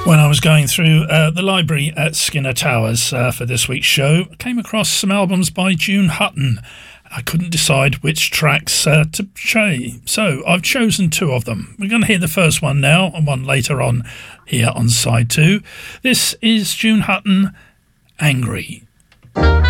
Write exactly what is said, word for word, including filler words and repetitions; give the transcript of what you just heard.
When I was going through uh, the library at Skinner Towers uh, for this week's show, I came across some albums by June Hutton. I couldn't decide which tracks uh, to play, so I've chosen two of them. We're going to hear the first one now and one later on here on side two. This is June Hutton, Angry.